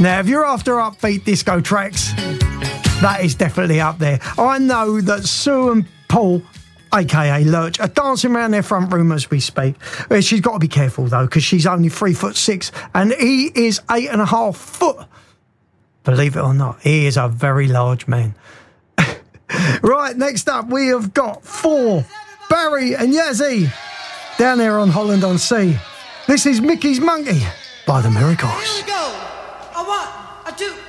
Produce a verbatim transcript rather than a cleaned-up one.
Now, if you're after upbeat disco tracks, that is definitely up there. I know that Sue and Paul, a k a. Lurch, are dancing around their front room as we speak. She's got to be careful, though, because she's only three foot six and he is eight and a half foot. Believe it or not, he is a very large man. Right, next up, we have got four, Barry and Yazzie, down there on Holland on Sea. This is Mickey's Monkey by the Miracles. Here we go. A one, a two.